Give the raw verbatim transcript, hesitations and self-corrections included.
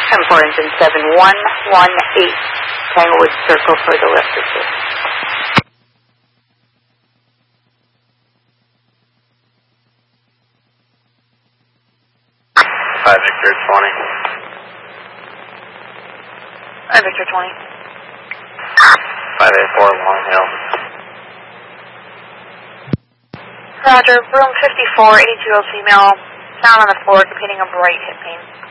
And for engine seven one one eight, Tanglewood Circle for the lift assist. five Victor twenty. five Victor twenty. five eight four Long Hill. Roger, room fifty-four, eighty-two year old female, found on the floor, completing a bright hip pain.